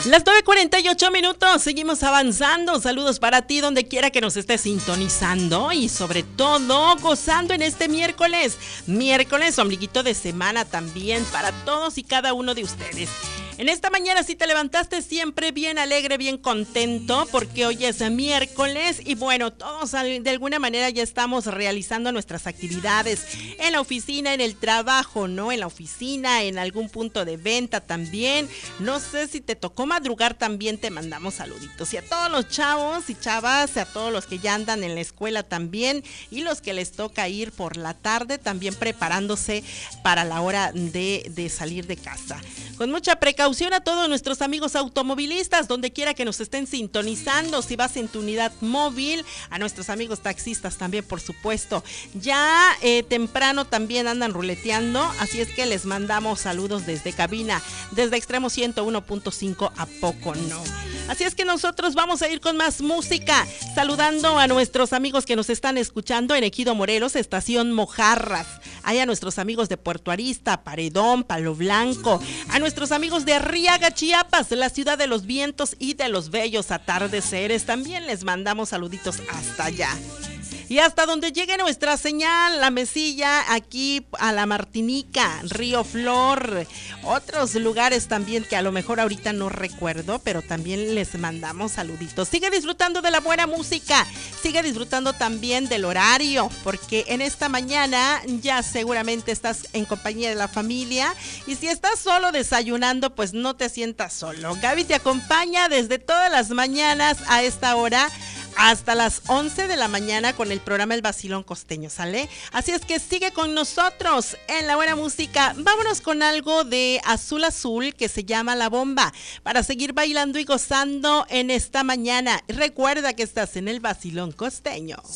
Las 9:48, seguimos avanzando. Saludos para ti donde quiera que nos estés sintonizando y sobre todo gozando en este miércoles, ombliguito de semana también para todos y cada uno de ustedes. En esta mañana si te levantaste siempre bien alegre, bien contento, porque hoy es miércoles y bueno, todos de alguna manera ya estamos realizando nuestras actividades en la oficina, en el trabajo, ¿no? En la oficina, en algún punto de venta también. No sé si te tocó madrugar también, te mandamos saluditos. Y a todos los chavos y chavas, a todos los que ya andan en la escuela también y los que les toca ir por la tarde también preparándose para la hora de salir de casa. Con mucha precaución a todos nuestros amigos automovilistas, donde quiera que nos estén sintonizando, si vas en tu unidad móvil, a nuestros amigos taxistas también, por supuesto. Ya temprano también andan ruleteando, así es que les mandamos saludos desde cabina, desde Extremo 101.5 a poco no. Así es que nosotros vamos a ir con más música, saludando a nuestros amigos que nos están escuchando en Ejido Morelos, estación Mojarras, hay a nuestros amigos de Puerto Arista, Paredón, Palo Blanco, a nuestros amigos de Arriaga, Chiapas, la ciudad de los vientos y de los bellos atardeceres, también les mandamos saluditos hasta allá. Y hasta donde llegue nuestra señal, la Mesilla, aquí a la Martinica, Río Flor, otros lugares también que a lo mejor ahorita no recuerdo, pero también les mandamos saluditos. Sigue disfrutando de la buena música, sigue disfrutando también del horario, porque en esta mañana ya seguramente estás en compañía de la familia y si estás solo desayunando, pues no te sientas solo. Gaby te acompaña desde todas las mañanas a esta hora, hasta las 11 de la mañana con el programa El Vacilón Costeño, ¿sale? Así es que sigue con nosotros en la buena música. Vámonos con algo de Azul Azul que se llama La Bomba, para seguir bailando y gozando en esta mañana. Recuerda que estás en El Vacilón Costeño.